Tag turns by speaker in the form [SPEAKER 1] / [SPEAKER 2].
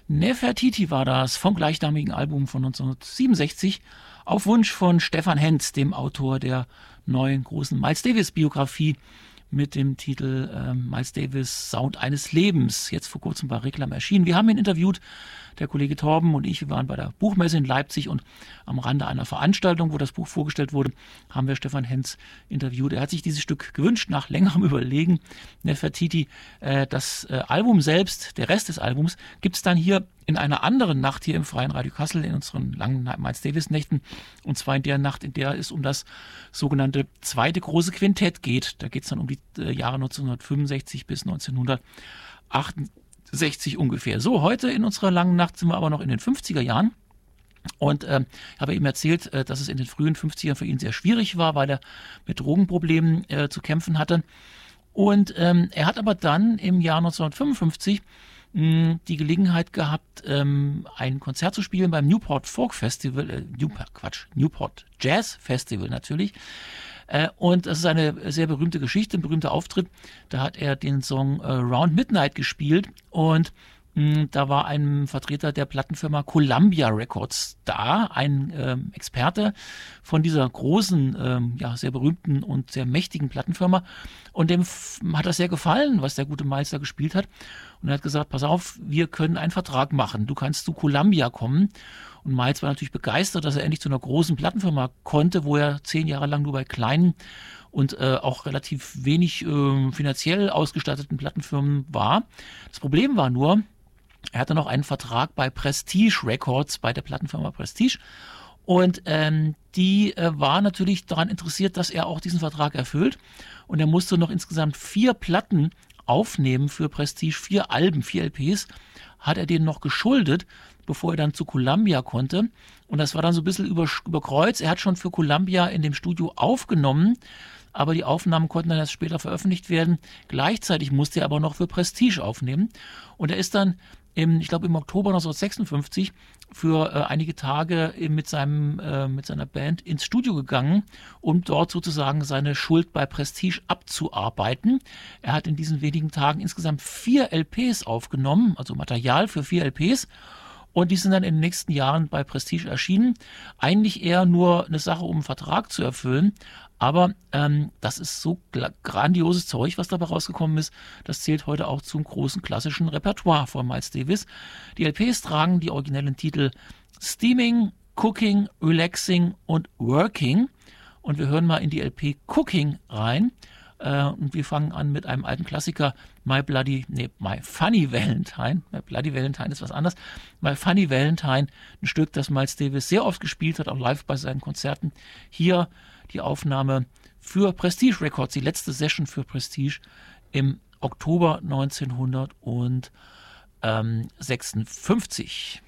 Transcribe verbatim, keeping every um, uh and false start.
[SPEAKER 1] Nefertiti war das vom gleichnamigen Album von neunzehnhundertsiebenundsechzig auf Wunsch von Stefan Hens, dem Autor der neuen großen Miles Davis Biografie mit dem Titel äh, Miles Davis Sound eines Lebens, jetzt vor kurzem bei Reklam erschienen. Wir haben ihn interviewt, der Kollege Torben und ich, wir waren bei der Buchmesse in Leipzig und am Rande einer Veranstaltung, wo das Buch vorgestellt wurde, haben wir Stefan Hens interviewt. Er hat sich dieses Stück gewünscht, nach längerem Überlegen. Nefertiti, äh, das äh, Album selbst, der Rest des Albums, gibt es dann hier in einer anderen Nacht hier im Freien Radio Kassel, in unseren langen Miles Davis Nächten, und zwar in der Nacht, in der es um das sogenannte zweite große Quintett geht. Da geht es dann um die äh, Jahre neunzehnhundertfünfundsechzig bis neunzehnhundertachtundsechzig ungefähr. So, heute in unserer langen Nacht sind wir aber noch in den fünfziger Jahren. Und äh, ich habe ihm erzählt, äh, dass es in den frühen fünfzigern für ihn sehr schwierig war, weil er mit Drogenproblemen äh, zu kämpfen hatte. Und ähm, er hat aber dann im Jahr neunzehnhundertfünfundfünfzig mh, die Gelegenheit gehabt, ähm, ein Konzert zu spielen beim Newport Folk Festival, äh, Newport, Quatsch, Newport Jazz Festival natürlich. Äh, und das ist eine sehr berühmte Geschichte, ein berühmter Auftritt. Da hat er den Song äh, Round Midnight gespielt und da war ein Vertreter der Plattenfirma Columbia Records da, ein ähm, Experte von dieser großen, ähm, ja, sehr berühmten und sehr mächtigen Plattenfirma. Und dem f- hat das sehr gefallen, was der gute Miles da gespielt hat. Und er hat gesagt, pass auf, wir können einen Vertrag machen. Du kannst zu Columbia kommen. Und Miles war natürlich begeistert, dass er endlich zu einer großen Plattenfirma konnte, wo er zehn Jahre lang nur bei kleinen und äh, auch relativ wenig äh, finanziell ausgestatteten Plattenfirmen war. Das Problem war nur, er hatte noch einen Vertrag bei Prestige Records, bei der Plattenfirma Prestige. Und ähm, die äh, war natürlich daran interessiert, dass er auch diesen Vertrag erfüllt. Und er musste noch insgesamt vier Platten aufnehmen für Prestige, vier Alben, vier L Ps, hat er denen noch geschuldet, bevor er dann zu Columbia konnte. Und das war dann so ein bisschen über, über Kreuz. Er hat schon für Columbia in dem Studio aufgenommen, aber die Aufnahmen konnten dann erst später veröffentlicht werden. Gleichzeitig musste er aber noch für Prestige aufnehmen. Und er ist dann Im, ich glaube im Oktober neunzehnhundertsechsundfünfzig für äh, einige Tage äh, mit, seinem, äh, mit seiner Band ins Studio gegangen, um dort sozusagen seine Schuld bei Prestige abzuarbeiten. Er hat in diesen wenigen Tagen insgesamt vier L Ps aufgenommen, also Material für vier L Ps. Und die sind dann in den nächsten Jahren bei Prestige erschienen. Eigentlich eher nur eine Sache, um einen Vertrag zu erfüllen. Aber ähm, das ist so grandioses Zeug, was dabei rausgekommen ist. Das zählt heute auch zum großen klassischen Repertoire von Miles Davis. Die L Ps tragen die originellen Titel Steaming, Cooking, Relaxing und Working. Und wir hören mal in die L P Cooking rein. Äh, und wir fangen an mit einem alten Klassiker, My Bloody, nee, My Funny Valentine. My Bloody Valentine ist was anderes. My Funny Valentine, ein Stück, das Miles Davis sehr oft gespielt hat, auch live bei seinen Konzerten. Hier die Aufnahme für Prestige Records, die letzte Session für Prestige im Oktober neunzehnhundertsechsundfünfzig.